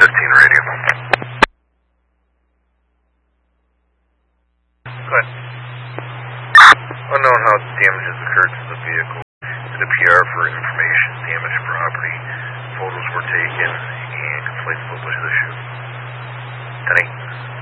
radio. Good. Unknown how damages occurred to the vehicle. Did a PR for information, damaged property. Photos were taken and complaints published issued. 10-8.